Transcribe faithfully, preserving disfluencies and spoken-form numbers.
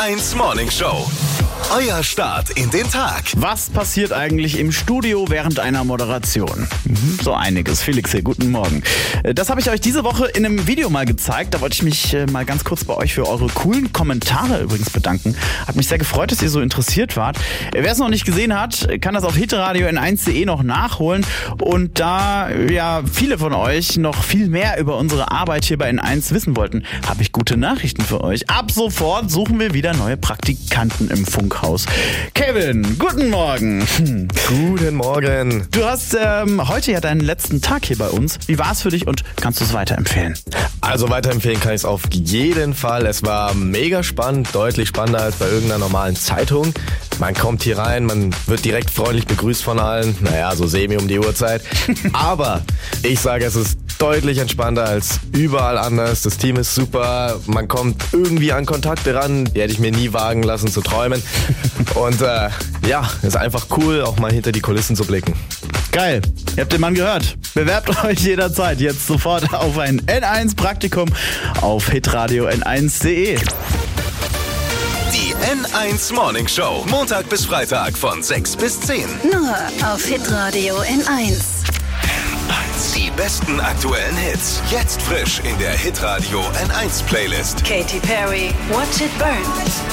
eins Morning Show. Euer Start in den Tag. Was passiert eigentlich im Studio während einer Moderation? Mhm, so einiges. Felix hier, guten Morgen. Das habe ich euch diese Woche in einem Video mal gezeigt. Da wollte ich mich mal ganz kurz bei euch für eure coolen Kommentare übrigens bedanken. Hat mich sehr gefreut, dass ihr so interessiert wart. Wer es noch nicht gesehen hat, kann das auf hitradio n eins punkt de noch nachholen. Und da ja viele von euch noch viel mehr über unsere Arbeit hier bei N eins wissen wollten, habe ich gute Nachrichten für euch. Ab sofort suchen wir wieder neue Praktikanten im Funkhaus. Kevin, guten Morgen. Guten Morgen. Du hast ähm, heute ja deinen letzten Tag hier bei uns. Wie war es für dich und kannst du es weiterempfehlen? Also weiterempfehlen kann ich es auf jeden Fall. Es war mega spannend, deutlich spannender als bei irgendeiner normalen Zeitung. Man kommt hier rein, man wird direkt freundlich begrüßt von allen. Naja, so semi um die Uhrzeit. Aber ich sage, es ist deutlich entspannter als überall anders. Das Team ist super. Man kommt irgendwie an Kontakte ran, die hätte ich mir nie wagen lassen zu träumen. Und äh, ja, ist einfach cool, auch mal hinter die Kulissen zu blicken. Geil. Ihr habt den Mann gehört. Bewerbt euch jederzeit jetzt sofort auf ein N eins Praktikum auf hitradio n eins punkt de. Die N eins Morning Show. Montag bis Freitag von sechs bis zehn. Nur auf hitradio N eins. Die besten aktuellen Hits. Jetzt frisch in der Hitradio N eins Playlist. Katy Perry, Watch It Burn.